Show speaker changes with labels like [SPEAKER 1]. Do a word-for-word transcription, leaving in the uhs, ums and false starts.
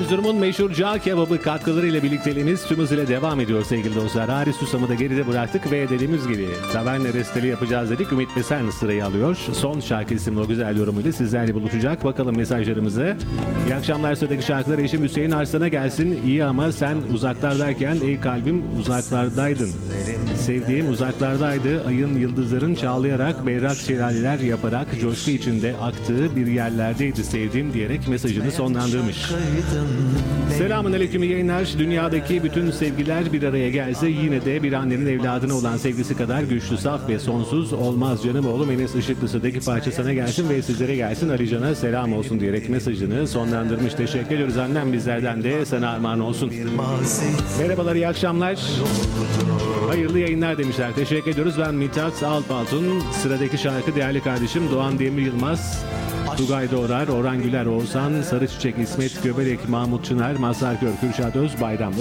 [SPEAKER 1] Erzurum'un meşhur cağ kebabı katkılarıyla birlikteliğimiz tüm hızıyla devam ediyor sevgili dostlar. Haris Susam'ı da geride bıraktık ve dediğimiz gibi taverna resteli yapacağız dedik. Ümit Besen sırayı alıyor. Son şarkı isimli o güzel yorumuyla sizlerle buluşacak. Bakalım mesajlarımızı. İyi akşamlar, sıradaki şarkılar eşim Hüseyin Arslan'a gelsin. İyi ama sen uzaklardayken ey kalbim uzaklardaydın. Sevdiğim uzaklardaydı. Ayın yıldızların çağlayarak berrak şelaleler yaparak coşku içinde aktığı bir yerlerdeydi sevdiğim diyerek mesajını sonlandırmış. Selamun aleyküm, iyi yayınlar. Dünyadaki bütün sevgiler bir araya gelse yine de bir annenin evladına olan sevgisi kadar güçlü, saf ve sonsuz olmaz canım oğlum. Enes Işıklı'daki parça sana gelsin ve sizlere gelsin. Ali Can'a selam olsun diyerek mesajını sonlandırmış. Teşekkür ediyoruz annem, bizlerden de sana armağan olsun. Merhabalar, iyi akşamlar. Hayırlı yayınlar demişler. Teşekkür ediyoruz. Ben Mithat Alpaltun. Sıradaki şarkı değerli kardeşim Doğan Demir Yılmaz, Tugay Doğrar, Orhan Güler, Oğuzhan, Sarı Çiçek, İsmet Göbelek, Mahmut Çınar, Mazhar Gör, Kürşat Öz, Bayram.